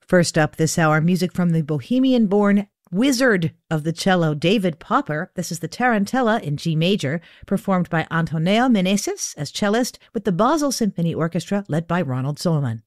First up this hour, music from the Bohemian-born wizard of the cello, David Popper. This is the Tarantella in G major, performed by Antonio Meneses as cellist with the Basel Symphony Orchestra led by Ronald Solomon.